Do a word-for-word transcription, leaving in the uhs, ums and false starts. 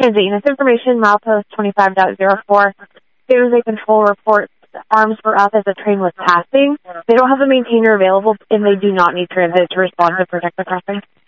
Transit units information, milepost twenty-five point zero four. San Jose Control reports arms were up as the train was passing. They don't have a maintainer available, and they do not need transit to respond to protect the crossing.